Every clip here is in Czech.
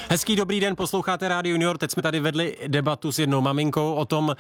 Hezký dobrý den, posloucháte Rádio Junior. Teď jsme tady vedli debatu s jednou maminkou o tom,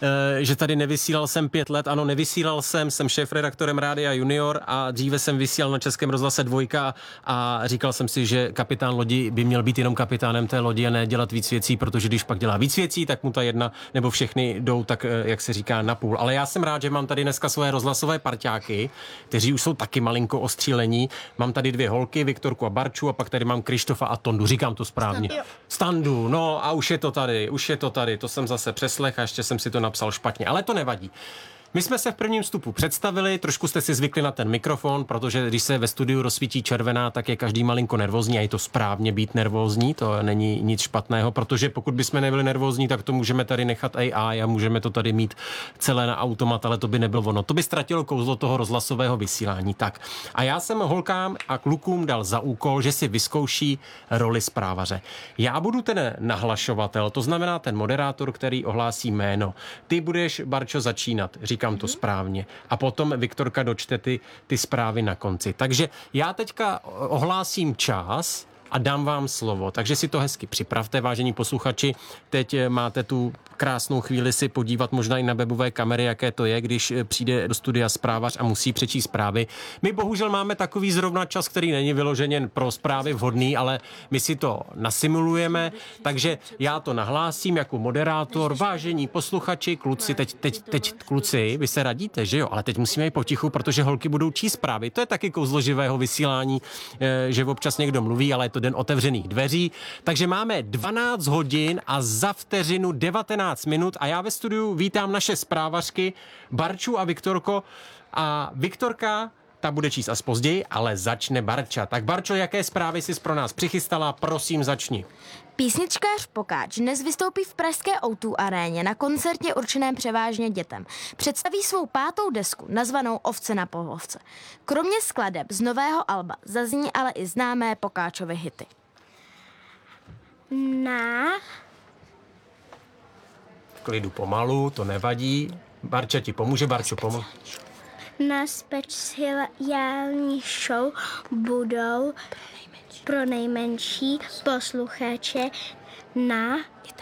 že tady nevysílal jsem 5 let. Ano, nevysílal jsem šéfredaktorem Rádia Junior a dříve jsem vysílal na Českém rozhlase 2 a říkal jsem si, že kapitán lodi by měl být jenom kapitánem té lodi a ne dělat víc věcí, protože když pak dělá víc věcí, tak mu ta jedna nebo všechny jdou tak, jak se říká, na půl. Ale já jsem rád, že mám tady dneska svoje rozhlasové parťáky, kteří už jsou taky malinko ostřílení. Mám tady 2 holky, Viktorku a Barču, a pak tady mám Krištofa a Tondu. Říkám to správně. Standu, no a už je to tady, to jsem zase přeslech a ještě jsem si to napsal špatně, ale to nevadí. My jsme se v prvním vstupu představili, trošku jste si zvykli na ten mikrofon, protože když se ve studiu rozsvítí červená, tak je každý malinko nervózní a je to správně být nervózní, to není nic špatného, protože pokud bychom nebyli nervózní, tak to můžeme tady nechat AI a můžeme to tady mít celé na automat, ale to by nebylo ono. To by ztratilo kouzlo toho rozhlasového vysílání. Tak. A já jsem holkám a klukům dal za úkol, že si vyzkouší roli zprávaře. Já budu ten nahlašovatel, to znamená ten moderátor, který ohlásí jméno. Ty budeš, Barčo, začínat. Říkám to správně. A potom Viktorka dočte ty zprávy na konci. Takže já teďka ohlásím čas a dám vám slovo. Takže si to hezky připravte, vážení posluchači. Teď máte tu krásnou chvíli si podívat možná i na webové kamery, jaké to je, když přijde do studia zprávař a musí přečíst zprávy. My bohužel máme takový zrovna čas, který není vyloženě pro zprávy vhodný, ale my si to nasimulujeme, takže já to nahlásím jako moderátor. Vážení posluchači, kluci, teď kluci, vy se radíte, že jo? Ale teď musíme jít potichu, protože holky budou číst zprávy. To je taky kouzlo živého vysílání, že občas někdo mluví, ale je to den otevřených dveří. Takže máme 12 hodin a za vteřinu 19 minut a já ve studiu vítám naše zprávařky Barču a Viktorko. A Viktorka, ta bude číst až později, ale začne Barča. Tak Barčo, jaké zprávy jsi pro nás přichystala? Prosím, začni. Písničkář Pokáč dnes vystoupí v pražské O2 aréně na koncertě určeném převážně dětem. Představí svou 5. desku, nazvanou Ovce na pohovce. Kromě skladeb z nového alba zazní ale i známé Pokáčovy hity. V klidu pomalu, to nevadí. Barča ti pomůže, Barčo, pomož. Na speciální show budou pro nejmenší posluchače na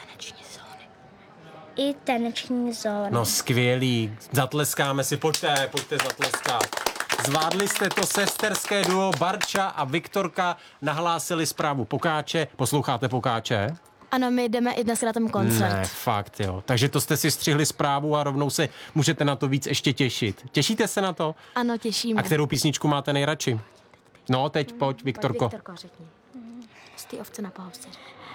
i taneční zóny. No skvělý, zatleskáme si, pojďte zatleskat. Zvládli jste to, sesterské duo Barča a Viktorka nahlásili zprávu Pokáče. Posloucháte Pokáče? Ano, my jdeme i dnes na ten koncert. Ne, fakt jo. Takže to jste si střihli zprávu a rovnou se můžete na to víc ještě těšit. Těšíte se na to? Ano, těšíme. A kterou písničku máte nejradši? No, teď pojď, Viktorko. Viktorko, řekni. Z té Ovce na pohovce.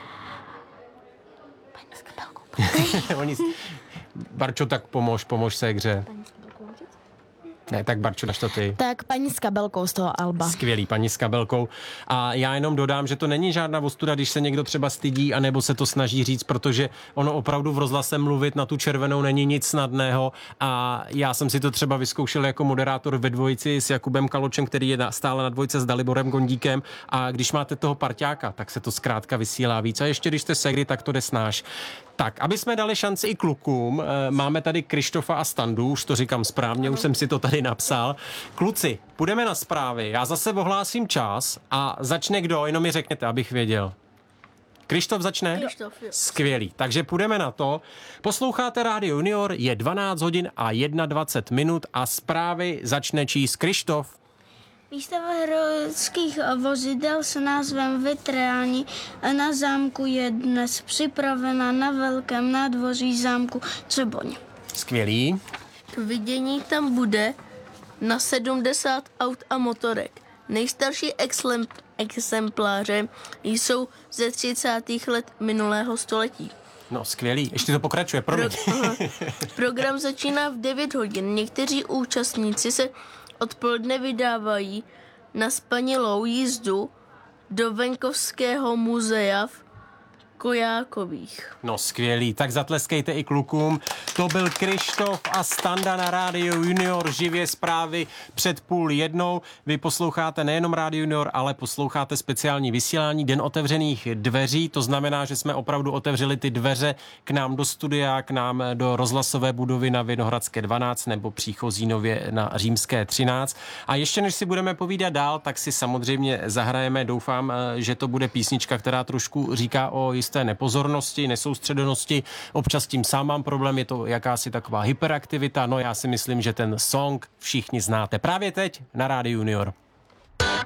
Paní s kabelkou. Barčo, tak pomož se hře. Ne, tak Barčo, daš to ty. Tak Paní s kabelkou z toho alba. Skvělý, Paní s kabelkou. A já jenom dodám, že to není žádná ostuda, když se někdo třeba stydí, anebo se to snaží říct, protože ono opravdu v rozhlase mluvit na tu červenou není nic snadného. A já jsem si to třeba vyzkoušel jako moderátor ve dvojici s Jakubem Kaločem, který je stále na dvojce s Daliborem Gondíkem. A když máte toho parťáka, tak se to zkrátka vysílá víc. A ještě když jste segry, tak to jde snáš. Tak, aby jsme dali šanci i klukům, máme tady Krištofa a Standu, už to říkám správně, už jsem si to tady napsal. Kluci, půjdeme na zprávy, já zase ohlásím čas a začne kdo, jenom mi řekněte, abych věděl. Krištof začne? Krištof, jo. Skvělý, takže půjdeme na to. Posloucháte Rádio Junior, je 12 hodin a 21 minut a zprávy začne číst Krištof. Výstava heroických vozidel s názvem Vitrální na zámku je dnes připravena na velkém nádvoří zámku Třeboň. Skvělý. Vidění tam bude na 70 aut a motorek. Nejstarší exempláře jsou ze 30. let minulého století. No, skvělý. Ještě to pokračuje, promiň. Program začíná v 9 hodin. Někteří účastníci se odpoledne vydávají na spanilou jízdu do Venkovského muzea v Kojákových. No skvělý, tak zatleskejte i klukům. To byl Krištof a Standa na Rádiu Junior, živě zprávy před 12:30. Vy posloucháte nejenom Rádio Junior, ale posloucháte speciální vysílání Den otevřených dveří. To znamená, že jsme opravdu otevřeli ty dveře k nám do studia, k nám do rozhlasové budovy na Vinohradské 12 nebo příchozí nově na Římské 13. A ještě než si budeme povídat dál, tak si samozřejmě zahrajeme. Doufám, že to bude písnička, která trošku říká o jisté nepozornosti, nesoustředenosti. Občas tím sám mám problém, je to jakási taková hyperaktivita. No já si myslím, že ten song všichni znáte. Právě teď na Rádiu Junior.